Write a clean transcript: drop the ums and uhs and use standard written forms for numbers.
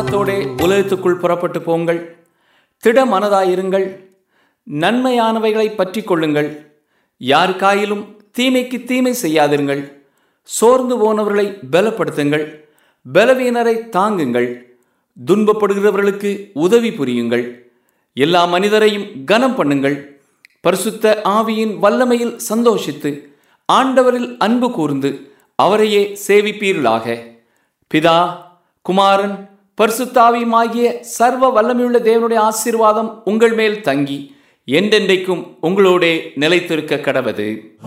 உற்சாகத்தோடே உலகத்துக்குள் புறப்பட்டு போங்கள். திட மனதாயிருங்கள். நன்மையானவைகளை பற்றி கொள்ளுங்கள். யாருக்காயிலும் தீமைக்கு தீமை செய்யாதிருங்கள். சோர்ந்து போனவர்களை பலப்படுத்துங்கள். பலவீனரை தாங்குங்கள். துன்பப்படுகிறவர்களுக்கு உதவி புரியுங்கள். எல்லா மனிதரையும் கனம் பண்ணுங்கள். பரிசுத்த ஆவியின் வல்லமையில் சந்தோஷித்து ஆண்டவரில் அன்பு கூர்ந்து அவரையே சேவிப்பீர்களாக. பிதா, குமாரன், பரிசுத்த ஆவியுமாகிய சர்வ வல்லமையுள்ள தேவனுடைய ஆசீர்வாதம் உங்கள் மேல் தங்கி என்றென்றைக்கும் உங்களோடே நிலைத்திருக்க கடவது.